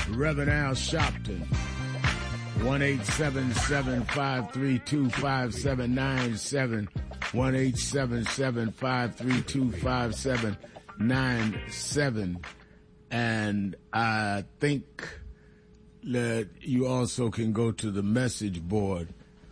Reverend Al Sharpton. 1-877-532-5797. 1-877-532-5797. And I think that you also can go to the message board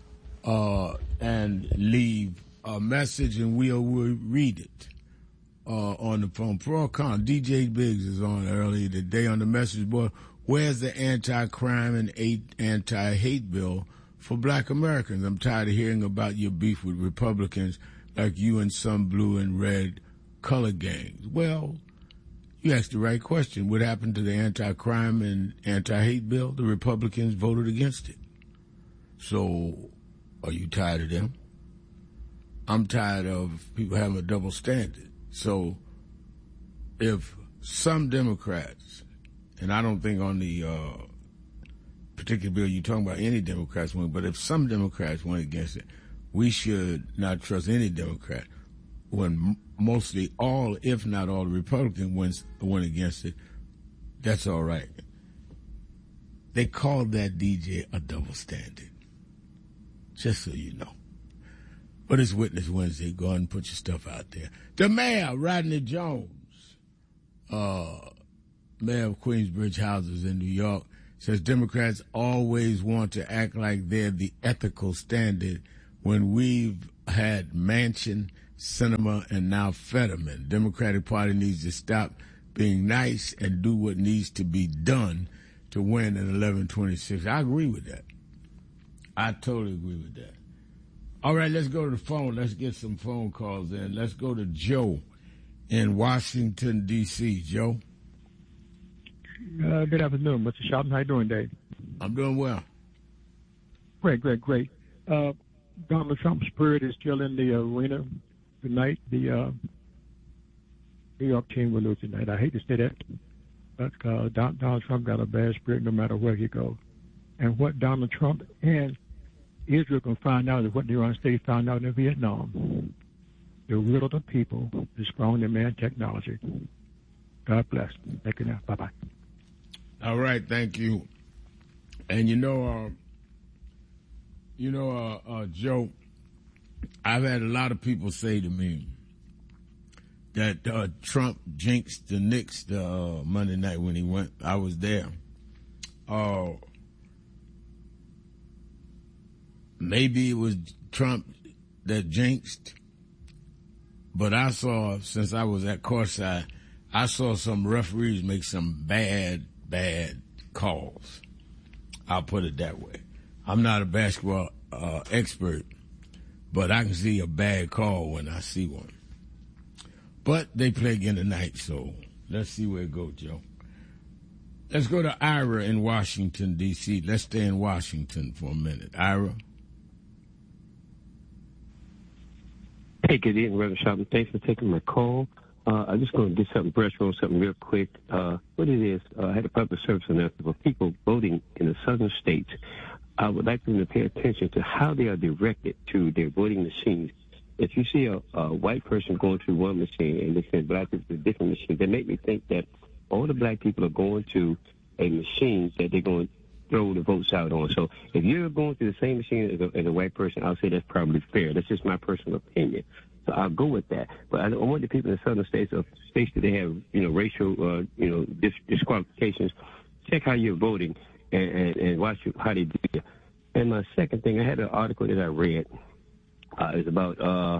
and leave a message, and we'll read it on the phone. Pro or con, DJ Biggs is on earlier today on the message board. Where's the anti-crime and anti-hate bill for black Americans? I'm tired of hearing about your beef with Republicans like you and some blue and red color gangs. Well, you asked the right question. What happened to the anti-crime and anti-hate bill? The Republicans voted against it. So, are you tired of them? I'm tired of people having a double standard. So, if some Democrats, and I don't think on the particular bill you're talking about any Democrats went, but if some Democrats went against it, we should not trust any Democrat. When mostly all, if not all, the Republicans went against it, that's all right. They called that, DJ, a double standard. Just so you know. But it's Witness Wednesday. Go ahead and put your stuff out there. The mayor, Rodney Jones, mayor of Queensbridge Houses in New York, says Democrats always want to act like they're the ethical standard when we've had Manchin, Sinema, and now Fetterman. Democratic Party needs to stop being nice and do what needs to be done to win in 1126. I agree with that. I totally agree with that. All right, let's go to the phone. Let's get some phone calls in. Let's go to Joe in Washington, D.C. Joe? Good afternoon, Mr. Sharpton. How you doing, Dave? I'm doing well. Great. Donald Trump's spirit is still in the arena tonight. The New York team will lose tonight. I hate to say that, but Donald Trump got a bad spirit no matter where he goes. And what Donald Trump and Israel can find out is what the United States found out in Vietnam. The will of the people is strong in man technology. God bless. Thank you now. Bye-bye. All right, thank you. And Joe, I've had a lot of people say to me that Trump jinxed the Knicks Monday night when he went. I was there. Maybe it was Trump that jinxed, but I saw, since I was at courtside, I saw some referees make some bad calls. I'll put it that way. I'm not a basketball expert, but I can see a bad call when I see one. But they play again tonight, so let's see where it goes, Joe. Let's go to Ira in Washington, D.C. Let's stay in Washington for a minute. Ira? Hey, good evening, Reverend Sharpton. Thanks for taking my call. I'm just going to get something, brush on something real quick. What it is, I had a public service announcement for people voting in the southern states. I would like them to pay attention to how they are directed to their voting machines. If you see a white person going to one machine and they send black people to a different machine, they make me think that all the black people are going to a machine that they're going to throw the votes out on. So if you're going to the same machine as a white person, I'll say that's probably fair. That's just my personal opinion. So I'll go with that. But I want the people in the southern states, or states that they have, racial, disqualifications, check how you're voting and watch how they do it. And my second thing, I had an article that I read. It's about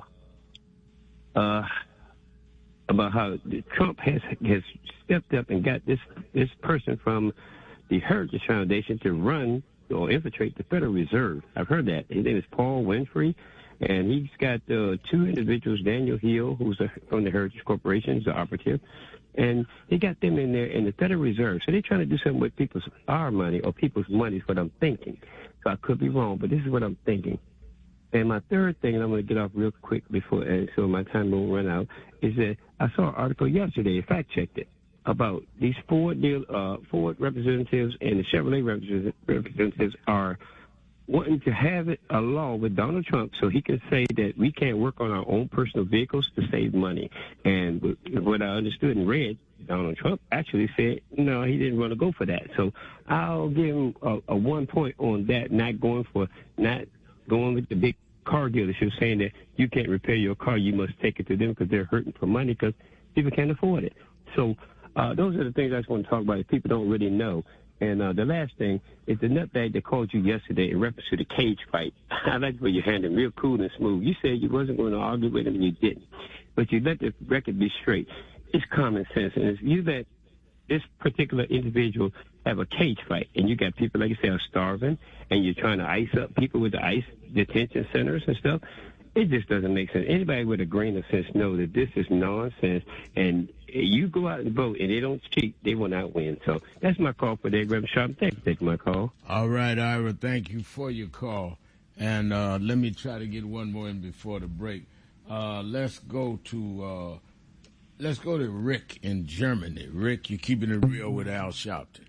how Trump has stepped up and got this person from the Heritage Foundation to run or infiltrate the Federal Reserve. I've heard that. His name is Paul Winfrey, and he's got two individuals, Daniel Hill, who's from the Heritage Corporation, he's the operative, and he got them in there in the Federal Reserve. So they're trying to do something with our money or people's money is what I'm thinking. So I could be wrong, but this is what I'm thinking. And my third thing, and I'm going to get off real quick before so my time won't run out, is that I saw an article yesterday, fact-checked it, about these Ford representatives and the Chevrolet representatives are wanting to have it a law with Donald Trump so he can say that we can't work on our own personal vehicles to save money. And what I understood and read, Donald Trump actually said, no, he didn't want to go for that. So I'll give him a 1 point on that, not going with the big car dealership saying that you can't repair your car, you must take it to them because they're hurting for money because people can't afford it. So those are the things I just want to talk about that people don't really know. And the last thing is the nutbag that called you yesterday in reference to the cage fight. I like the way you handled him, real cool and smooth. You said you wasn't going to argue with him, and you didn't. But you let the record be straight. It's common sense. And if you let this particular individual have a cage fight, and you got people, like you say, are starving, and you're trying to ice up people with the ICE detention centers and stuff, it just doesn't make sense. Anybody with a grain of sense knows that this is nonsense, and you go out and vote, and they don't cheat, they will not win. So that's my call for today, Reverend Sharp. Thanks for taking my call. All right, Ira, thank you for your call. And let me try to get one more in before the break. Let's go to Rick in Germany. Rick, you're keeping it real with Al Sharpton.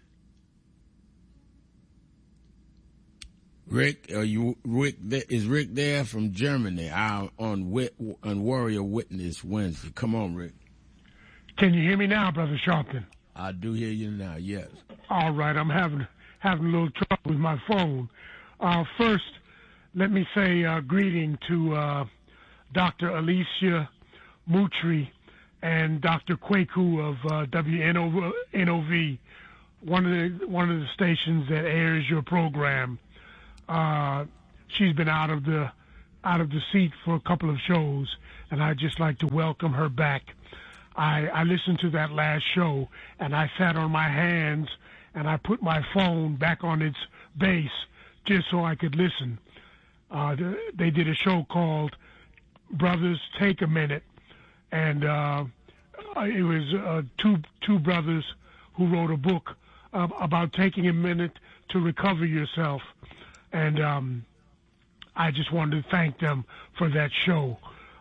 Rick, is Rick there from Germany on Warrior Witness Wednesday? Come on, Rick. Can you hear me now, Brother Sharpton? I do hear you now, yes. All right, I'm having a little trouble with my phone. First, let me say greeting to Dr. Alicia Moutry and Dr. Kwaku of WNOV, one of the stations that airs your program. She's been out of the seat for a couple of shows, and I'd just like to welcome her back. I listened to that last show, and I sat on my hands, and I put my phone back on its base just so I could listen. They did a show called Brothers Take a Minute, and it was two brothers who wrote a book about taking a minute to recover yourself. And I just wanted to thank them for that show.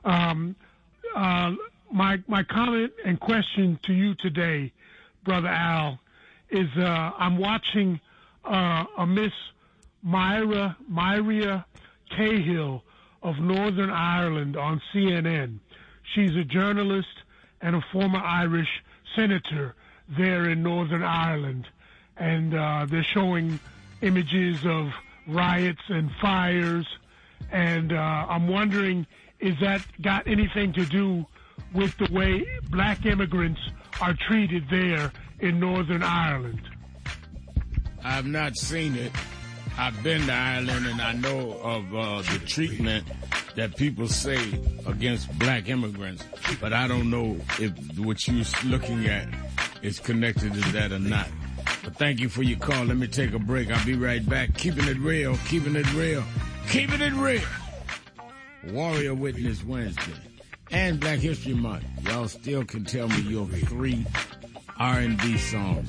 My comment and question to you today, Brother Al, is I'm watching a Miss Myria Cahill of Northern Ireland on CNN. She's a journalist and a former Irish senator there in Northern Ireland. And they're showing images of riots and fires. And I'm wondering, is that got anything to do with the way black immigrants are treated there in Northern Ireland? I've not seen it. I've been to Ireland, and I know of the treatment that people say against black immigrants, but I don't know if what you're looking at is connected to that or not. But thank you for your call. Let me take a break. I'll be right back. Keeping it real, keeping it real, keeping it real. Warrior Witness Wednesday and Black History Month. Y'all still can tell me your 3 R&B songs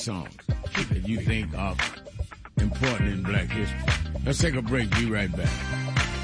that you think are important in black history. Let's take a break. Be right back.